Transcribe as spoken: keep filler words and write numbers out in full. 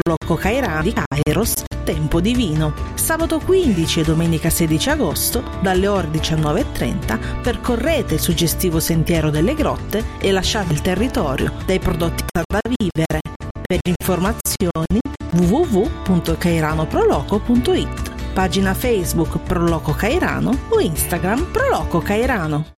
Proloco Cairano di Kairos, Tempo Divino, sabato quindici e domenica sedici agosto dalle ore diciannove e trenta. Percorrete il suggestivo sentiero delle grotte e lasciate il territorio dai prodotti da vivere. Per informazioni w w w punto cairano proloco punto it, pagina Facebook Proloco Cairano o Instagram Proloco Cairano.